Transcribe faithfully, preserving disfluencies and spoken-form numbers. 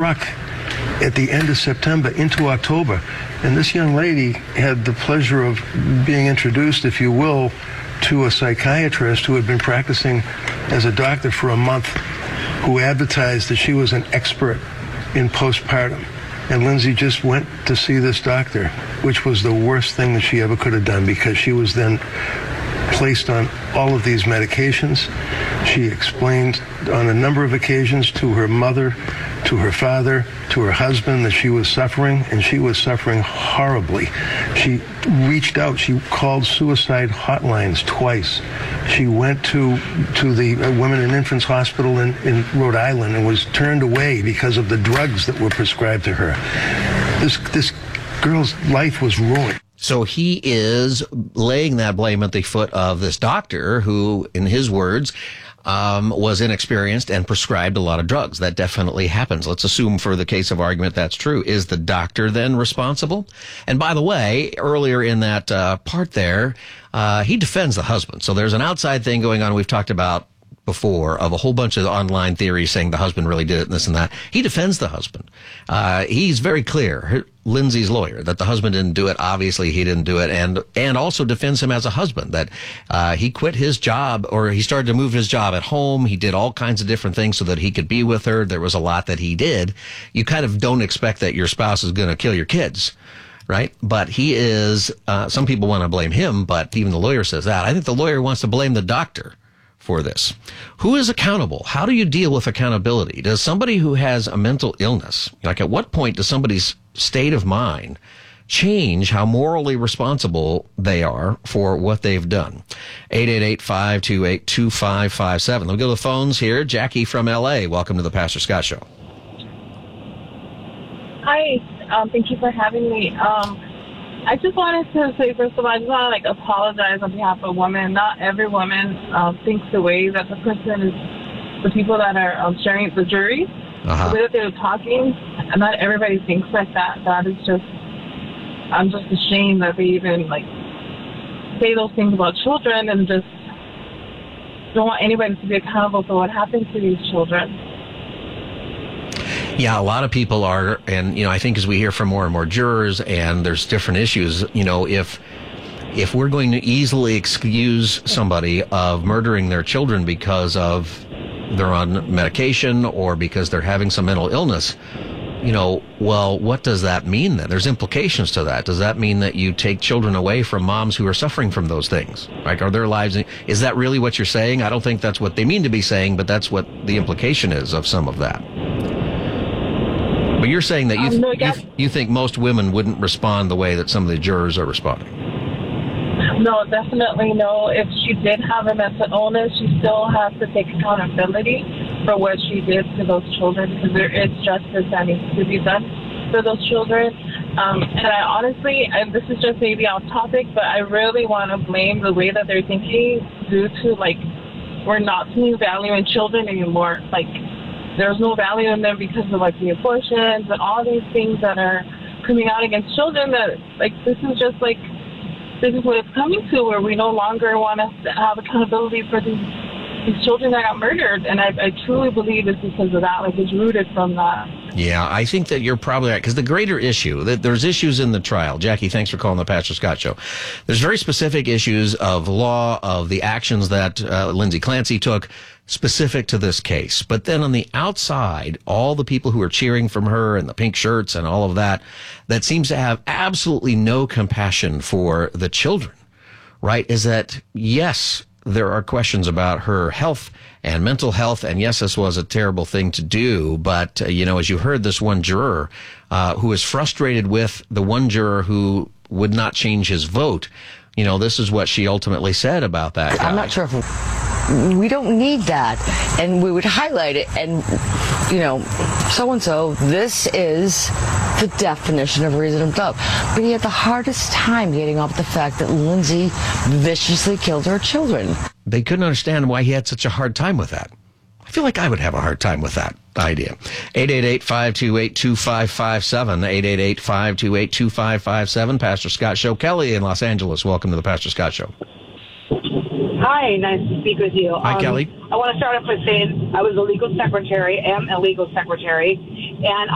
struck at the end of September into October. And this young lady had the pleasure of being introduced, if you will, to a psychiatrist who had been practicing as a doctor for a month, who advertised that she was an expert in postpartum. And Lindsay just went to see this doctor, which was the worst thing that she ever could have done, because she was then placed on all of these medications. She explained on a number of occasions to her mother, to her father, to her husband that she was suffering, and she was suffering horribly. She reached out. She called suicide hotlines twice. She went to to the Women and Infants Hospital in, in Rhode Island and was turned away because of the drugs that were prescribed to her. This this girl's life was ruined. So he is laying that blame at the foot of this doctor who, in his words, um, was inexperienced and prescribed a lot of drugs. That definitely happens. Let's assume for the case of argument that's true. Is the doctor then responsible? And by the way, earlier in that uh, part there, uh, he defends the husband. So there's an outside thing going on we've talked about before of a whole bunch of online theories saying the husband really did it and this and that. He defends the husband. Uh, he's very clear, Lindsay's lawyer, that the husband didn't do it. Obviously, he didn't do it. And, and also defends him as a husband, that, uh, he quit his job, or he started to move his job at home. He did all kinds of different things so that he could be with her. There was a lot that he did. You kind of don't expect that your spouse is going to kill your kids, right? But he is, uh, some people want to blame him, but even the lawyer says that. I think the lawyer wants to blame the doctor for this. Who is accountable? How do you deal with accountability? Does somebody who has a mental illness, like at what point does somebody's state of mind change how morally responsible they are for what they've done? eight eight eight, five two eight, two five five seven. Let me go to the phones here. Jackie from L A. Welcome to the Pastor Scott Show. Hi. Um, thank you for having me. Um, I just wanted to say, first of all, I just want to like apologize on behalf of women. Not every woman um, thinks the way that the person is, the people that are um, sharing the jury, uh-huh. the way that they're talking, and not everybody thinks like that. That is just, I'm just ashamed that they even like say those things about children and just don't want anybody to be accountable for what happened to these children. Yeah, a lot of people are, and, you know, I think as we hear from more and more jurors and there's different issues, you know, if if we're going to easily excuse somebody of murdering their children because of they're on medication or because they're having some mental illness, you know, well, what does that mean then? There's implications to that. Does that mean that you take children away from moms who are suffering from those things? Like, are their lives, is that really what you're saying? I don't think that's what they mean to be saying, but that's what the implication is of some of that. But you're saying that you, th- um, no, you, th- you think most women wouldn't respond the way that some of the jurors are responding? No, definitely no. If she did have a mental illness, she still has to take accountability for what she did to those children, because there is justice that needs to be done for those children. Um, and I honestly, and this is just maybe off topic, but I really want to blame the way that they're thinking due to, like, we're not seeing value in children anymore. Like, there's no value in them because of, like, the abortions and all these things that are coming out against children that, like, this is just, like, this is what it's coming to, where we no longer want to have accountability for these, these children that got murdered. And I, I truly believe it's because of that. Like, it's rooted from that. Yeah, I think that you're probably right, because the greater issue, that there's issues in the trial. Jackie, thanks for calling the Pastor Scott Show. There's very specific issues of law, of the actions that uh, Lindsay Clancy took, specific to this case. But then on the outside, all the people who are cheering from her and the pink shirts and all of that, that seems to have absolutely no compassion for the children, right? Is that, yes, there are questions about her health and mental health, and yes, this was a terrible thing to do, but, uh, you know, as you heard this one juror, uh, who is frustrated with the one juror who would not change his vote, you know, this is what she ultimately said about that guy. I'm not sure if we don't need that, and we would highlight it, and, you know, so-and-so, this is the definition of reasonable doubt. But he had the hardest time getting off the fact that Lindsay viciously killed her children. They couldn't understand why he had such a hard time with that. I feel like I would have a hard time with that idea. eight eight eight, five two eight, two five five seven, eight eight eight, five two eight, two five five seven, Pastor Scott Show. Kelly in Los Angeles, welcome to the Pastor Scott Show. Hi, nice to speak with you. Hi, um, Kelly. I want to start off by saying I was a legal secretary, am a legal secretary, and